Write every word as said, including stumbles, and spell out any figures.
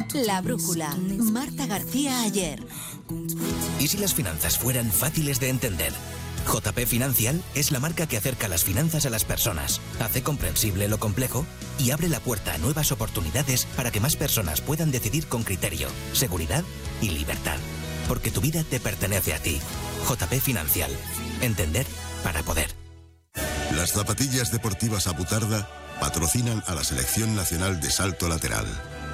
La brújula. Marta García Ayer. ¿Y si las finanzas fueran fáciles de entender? J P Financial es la marca que acerca las finanzas a las personas, hace comprensible lo complejo y abre la puerta a nuevas oportunidades para que más personas puedan decidir con criterio, seguridad y libertad. Porque tu vida te pertenece a ti. J P Financial. Entender para poder. Las zapatillas deportivas Abutarda patrocinan a la Selección Nacional de Salto Lateral.